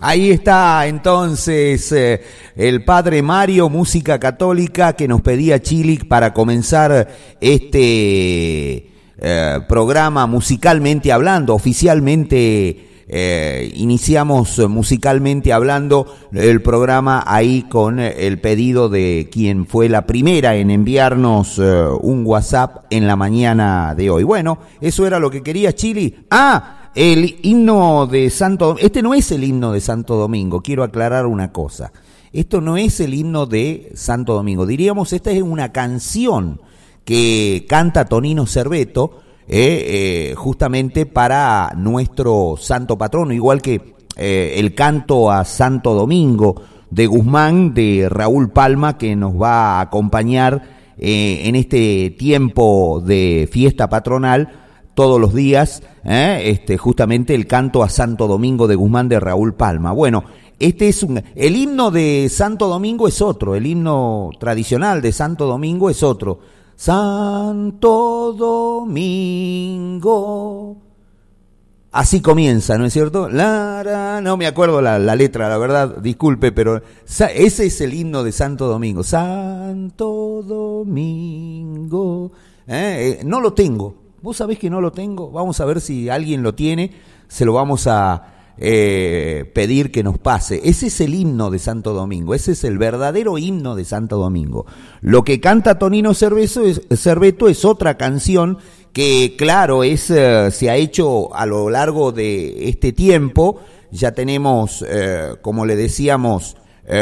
Ahí está entonces el padre Mario, música católica, que nos pedía Chili para comenzar este programa musicalmente hablando, oficialmente. Iniciamos musicalmente hablando el programa ahí con el pedido de quien fue la primera en enviarnos un WhatsApp en la mañana de hoy. Bueno, eso era lo que quería Chili. El himno de Santo Domingo. Este no es el himno de Santo Domingo, quiero aclarar una cosa. Esto no es el himno de Santo Domingo. Diríamos, esta es una canción que canta Tonino Cerveto, justamente para nuestro santo patrono, igual que el canto a Santo Domingo de Guzmán de Raúl Palma, que nos va a acompañar en este tiempo de fiesta patronal todos los días, justamente el canto a Santo Domingo de Guzmán de Raúl Palma. Bueno, el himno de Santo Domingo es otro, el himno tradicional de Santo Domingo es otro. Santo Domingo. Así comienza, ¿no es cierto? No me acuerdo la letra, la verdad, disculpe, pero ese es el himno de Santo Domingo. Santo Domingo. No lo tengo. ¿Vos sabés que no lo tengo? Vamos a ver si alguien lo tiene. Se lo vamos a pedir que nos pase. Ese es el himno de Santo Domingo, ese es el verdadero himno de Santo Domingo. Lo que canta Tonino Cerveto es otra canción que, claro, se ha hecho a lo largo de este tiempo. Ya tenemos, como le decíamos,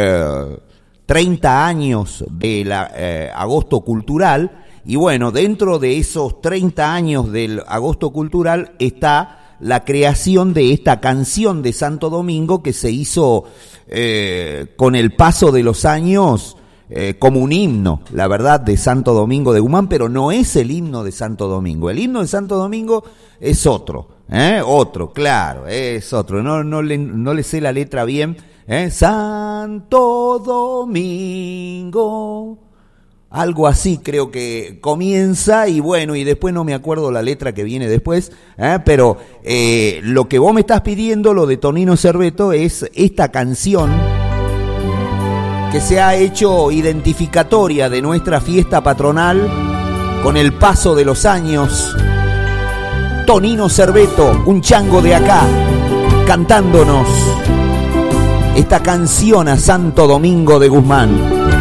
30 años de la Agosto Cultural, y bueno, dentro de esos 30 años del Agosto Cultural está la creación de esta canción de Santo Domingo, que se hizo con el paso de los años como un himno, la verdad, de Santo Domingo de Guzmán, pero no es el himno de Santo Domingo. El himno de Santo Domingo es otro, otro, claro, es otro. No le sé la letra bien. Santo Domingo. Algo así creo que comienza, y bueno, y después no me acuerdo la letra que viene después, pero lo que vos me estás pidiendo, lo de Tonino Cerveto, es esta canción que se ha hecho identificatoria de nuestra fiesta patronal con el paso de los años. Tonino Cerveto, un chango de acá, cantándonos esta canción a Santo Domingo de Guzmán.